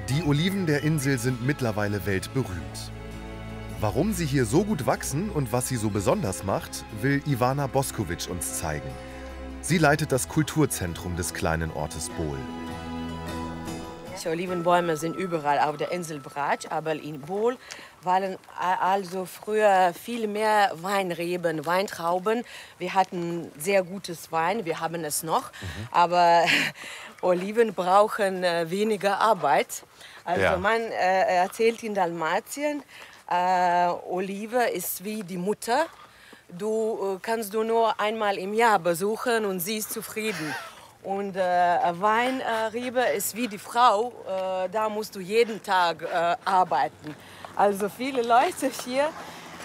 Die Oliven der Insel sind mittlerweile weltberühmt. Warum sie hier so gut wachsen und was sie so besonders macht, will Ivana Boskovic uns zeigen. Sie leitet das Kulturzentrum des kleinen Ortes Bol. Die Olivenbäume sind überall auf der Insel Brač, aber in Bol waren also früher viel mehr Weinreben, Weintrauben. Wir hatten sehr gutes Wein, wir haben es noch, aber Oliven brauchen weniger Arbeit. Also man erzählt in Dalmatien, Olive ist wie die Mutter. Du kannst du nur einmal im Jahr besuchen und sie ist zufrieden. Und Weinrebe ist wie die Frau, da musst du jeden Tag arbeiten. Also viele Leute hier